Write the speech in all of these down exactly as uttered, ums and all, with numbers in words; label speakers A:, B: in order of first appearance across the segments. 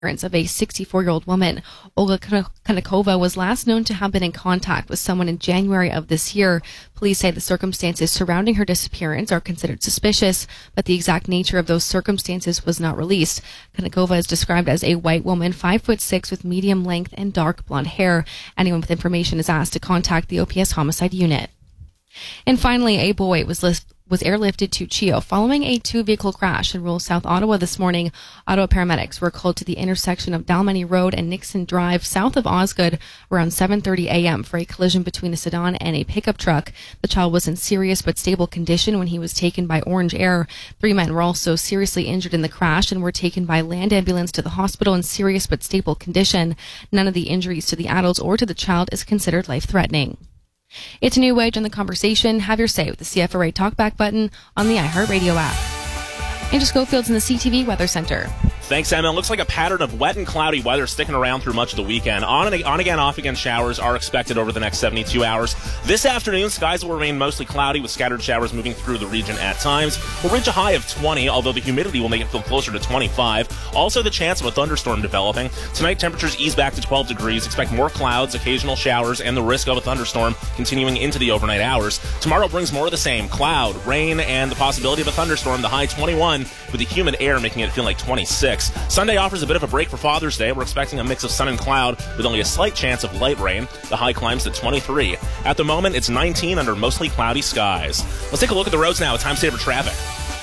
A: of a sixty-four-year-old woman. Olga Konakova was last known to have been in contact with someone in January of this year. Police say the circumstances surrounding her disappearance are considered suspicious, but the exact nature of those circumstances was not released. Konakova is described as a white woman, five foot six, with medium length and dark blonde hair. Anyone with information is asked to contact the O P S homicide unit. And finally, a boy was listed. was airlifted to Chio following a two-vehicle crash in rural South Ottawa this morning. Ottawa paramedics were called to the intersection of Dalmeny Road and Nixon Drive south of Osgood around seven thirty a.m. for a collision between a sedan and a pickup truck. The child was in serious but stable condition when he was taken by Orange Air. Three men were also seriously injured in the crash and were taken by land ambulance to the hospital in serious but stable condition. None of the injuries to the adults or to the child is considered life-threatening. It's a new wage on the conversation. Have your say with the C F R A Talkback button on the iHeartRadio app. Andrew Schofield's in the C T V Weather Center.
B: Thanks, Emma. It looks like a pattern of wet and cloudy weather sticking around through much of the weekend. On, and, on again, off again showers are expected over the next seventy-two hours. This afternoon, skies will remain mostly cloudy with scattered showers moving through the region at times. We'll reach a high of twenty, although the humidity will make it feel closer to twenty-five. Also, the chance of a thunderstorm developing. Tonight, temperatures ease back to twelve degrees. Expect more clouds, occasional showers, and the risk of a thunderstorm continuing into the overnight hours. Tomorrow brings more of the same. Cloud, rain, and the possibility of a thunderstorm. The high twenty-one, with the humid air making it feel like twenty-six. Sunday offers a bit of a break for Father's Day. We're expecting a mix of sun and cloud with only a slight chance of light rain. The high climbs to twenty-three. At the moment, it's nineteen under mostly cloudy skies. Let's take a look at the roads now. Time saver traffic.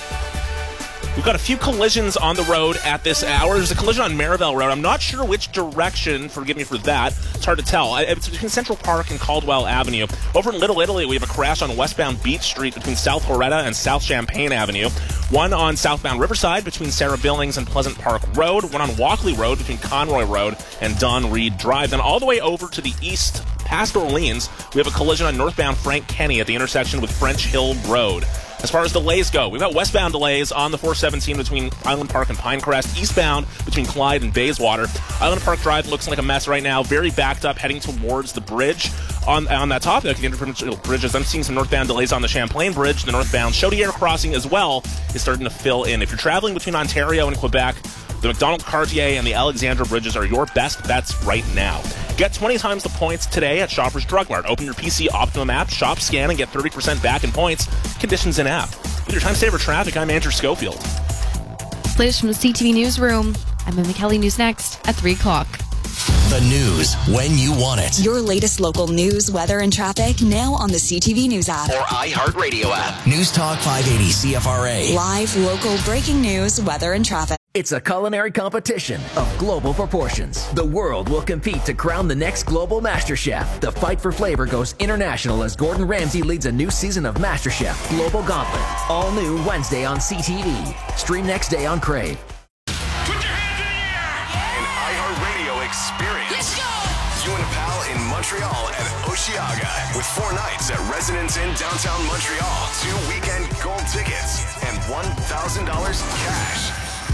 B: We've got a few collisions on the road at this hour. There's a collision on Marivelle Road. I'm not sure which direction. Forgive me for that. It's hard to tell. It's between Central Park and Caldwell Avenue. Over in Little Italy, we have a crash on westbound Beach Street between South Loretta and South Champaign Avenue. One on southbound Riverside between Sarah Billings and Pleasant Park Road. One on Walkley Road between Conroy Road and Don Reed Drive. Then all the way over to the east, past Orleans, we have a collision on northbound Frank Kenny at the intersection with French Hill Road. As far as delays go, we've got westbound delays on the four seventeen between Island Park and Pinecrest, eastbound between Clyde and Bayswater. Island Park Drive looks like a mess right now, very backed up, heading towards the bridge. On on that topic, the interprovincial bridges, I'm seeing some northbound delays on the Champlain Bridge. The northbound Chaudière crossing as well is starting to fill in. If you're traveling between Ontario and Quebec, the McDonald-Cartier and the Alexandra bridges are your best bets right now. Get twenty times the points today at Shoppers Drug Mart. Open your P C Optimum app, shop, scan, and get thirty percent back in points. Conditions in app. With your time saver traffic, I'm Andrew Schofield.
A: Latest from the C T V Newsroom. I'm Emma Kelly. News next at three o'clock.
C: The news when you want it.
D: Your latest local news, weather, and traffic now on the C T V News app.
C: Or iHeartRadio app. News Talk five eighty C F R A.
D: Live, local, breaking news, weather, and traffic.
E: It's a culinary competition of global proportions. The world will compete to crown the next global master chef. The fight for flavor goes international as Gordon Ramsay leads a new season of MasterChef Global Gauntlet. All new Wednesday on C T V. Stream next day on Crave.
F: Put your hands in the air! An iHeartRadio experience. Let's go! You and a pal in Montreal at Osheaga with four nights at Residence Inn downtown Montreal, two weekend gold tickets, and one thousand dollars cash.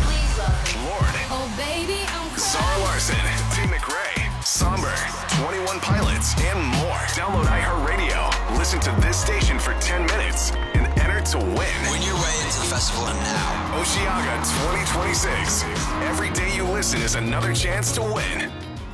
F: Lord,
G: oh baby, I'm
F: Sarah Larson, Tim McRae, Somber, twenty-one Pilots, and more. Download iHeartRadio, listen to this station for ten minutes, and enter to win.
C: Win your way into the festival now.
F: Osheaga twenty twenty-six. Every day you listen is another chance to win.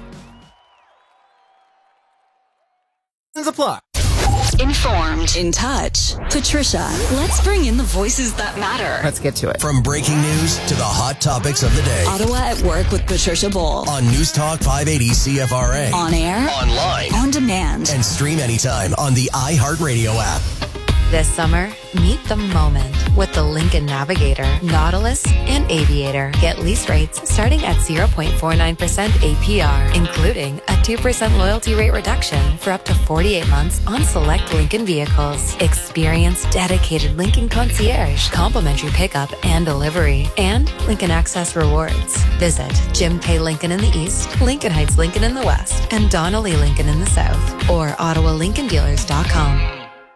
E: Apply.
D: Informed, in touch. Patricia, let's bring in the voices that matter.
E: Let's get to it.
C: From breaking news to the hot topics of the day.
D: Ottawa at Work with Patricia Bowl.
C: On News Talk five eighty C F R A.
D: On air.
C: Online.
D: On demand.
C: And stream anytime on the iHeartRadio app.
H: This summer, meet the moment with the Lincoln Navigator, Nautilus, and Aviator. Get lease rates starting at zero point four nine percent A P R, including a two percent loyalty rate reduction for up to forty-eight months on select Lincoln vehicles. Experience dedicated Lincoln concierge, complimentary pickup and delivery, and Lincoln Access rewards. Visit Jim K. Lincoln in the East, Lincoln Heights Lincoln in the West, and Donnelly Lincoln in the South, or Ottawa Lincoln Dealers dot com.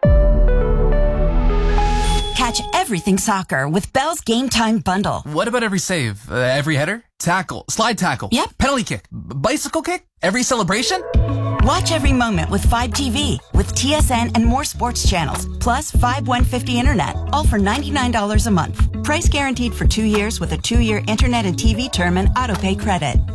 I: Catch everything soccer with Bell's Game Time Bundle.
J: What about every save? Uh, every header? Tackle? Slide tackle?
I: Yep.
J: Penalty kick? B- bicycle kick? Every celebration?
I: Watch every moment with Fibe T V with T S N and more sports channels, plus Fibe one fifty Internet, all for ninety-nine dollars a month. Price guaranteed for two years with a two-year Internet and T V term and autopay credit.